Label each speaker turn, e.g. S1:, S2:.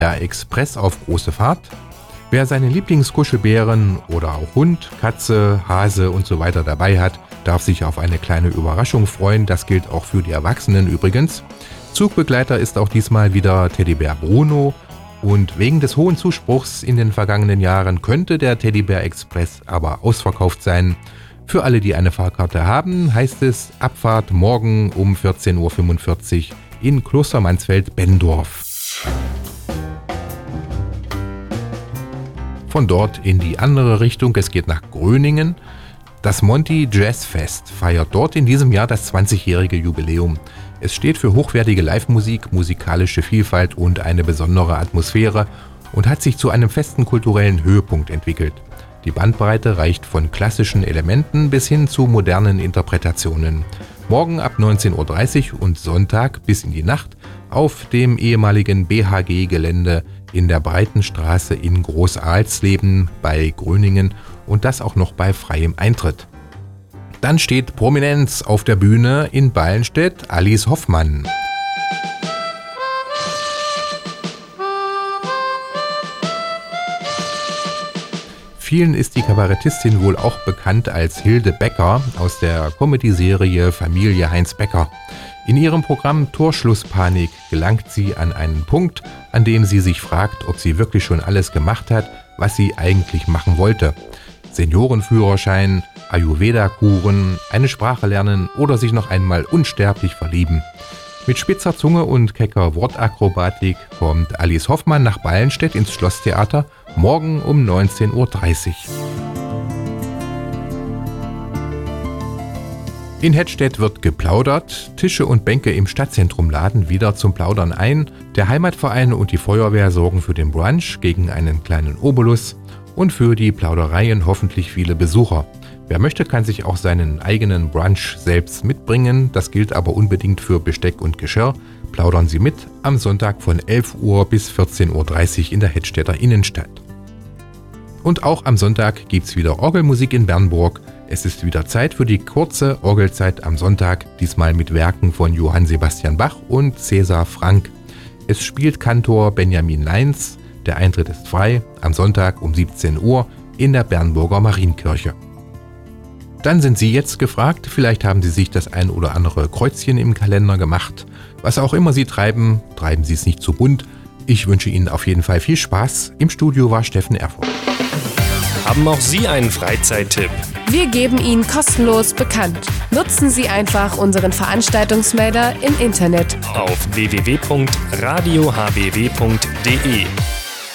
S1: Express auf große Fahrt. Wer seine Lieblingskuschelbären oder auch Hund, Katze, Hase und so weiter dabei hat, darf sich auf eine kleine Überraschung freuen. Das gilt auch für die Erwachsenen übrigens. Zugbegleiter ist auch diesmal wieder Teddybär Bruno. Und wegen des hohen Zuspruchs in den vergangenen Jahren könnte der Teddybär Express aber ausverkauft sein. Für alle, die eine Fahrkarte haben, heißt es Abfahrt morgen um 14.45 Uhr in Kloster Mansfeld-Benndorf. Von dort in die andere Richtung, es geht nach Gröningen. Das Monty Jazz Fest feiert dort in diesem Jahr das 20-jährige Jubiläum. Es steht für hochwertige Live-Musik, musikalische Vielfalt und eine besondere Atmosphäre und hat sich zu einem festen kulturellen Höhepunkt entwickelt. Die Bandbreite reicht von klassischen Elementen bis hin zu modernen Interpretationen. Morgen ab 19.30 Uhr und Sonntag bis in die Nacht auf dem ehemaligen BHG-Gelände in der Breitenstraße in Groß-Alsleben bei Gröningen und das auch noch bei freiem Eintritt. Dann steht Prominenz auf der Bühne in Ballenstedt, Alice Hoffmann. Vielen ist die Kabarettistin wohl auch bekannt als Hilde Becker aus der Comedy-Serie Familie Heinz Becker. In ihrem Programm Torschlusspanik gelangt sie an einen Punkt, an dem sie sich fragt, ob sie wirklich schon alles gemacht hat, was sie eigentlich machen wollte. Seniorenführerschein, Ayurveda-Kuren, eine Sprache lernen oder sich noch einmal unsterblich verlieben. Mit spitzer Zunge und kecker Wortakrobatik kommt Alice Hoffmann nach Ballenstedt ins Schlosstheater morgen um 19.30 Uhr. In Hettstedt wird geplaudert, Tische und Bänke im Stadtzentrum laden wieder zum Plaudern ein. Der Heimatverein und die Feuerwehr sorgen für den Brunch gegen einen kleinen Obolus und für die Plaudereien hoffentlich viele Besucher. Wer möchte, kann sich auch seinen eigenen Brunch selbst mitbringen. Das gilt aber unbedingt für Besteck und Geschirr. Plaudern Sie mit am Sonntag von 11 Uhr bis 14.30 Uhr in der Hettstedter Innenstadt. Und auch am Sonntag gibt's wieder Orgelmusik in Bernburg. Es ist wieder Zeit für die kurze Orgelzeit am Sonntag, diesmal mit Werken von Johann Sebastian Bach und Cäsar Frank. Es spielt Kantor Benjamin Leins. Der Eintritt ist frei, am Sonntag um 17 Uhr in der Bernburger Marienkirche. Dann sind Sie jetzt gefragt, vielleicht haben Sie sich das ein oder andere Kreuzchen im Kalender gemacht. Was auch immer Sie treiben, treiben Sie es nicht zu bunt. Ich wünsche Ihnen auf jeden Fall viel Spaß. Im Studio war Steffen Erfurt.
S2: Haben auch Sie einen Freizeittipp?
S3: Wir geben ihn kostenlos bekannt. Nutzen Sie einfach unseren Veranstaltungsmelder im Internet
S2: auf www.radiohbw.de.